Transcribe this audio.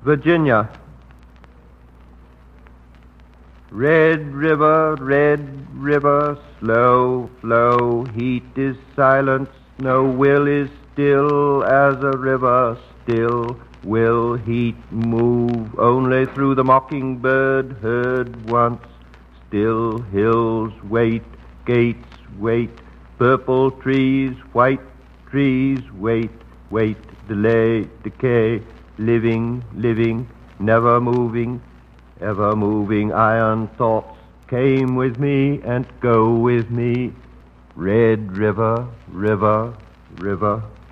Virginia. Red river, slow flow, heat is silence, no will is still as a river, still will heat move only through the mockingbird heard once, still hills wait, gates wait, purple trees, white trees wait, delay, decay, living, never moving, ever moving iron thoughts came with me and go with me. Red river, river.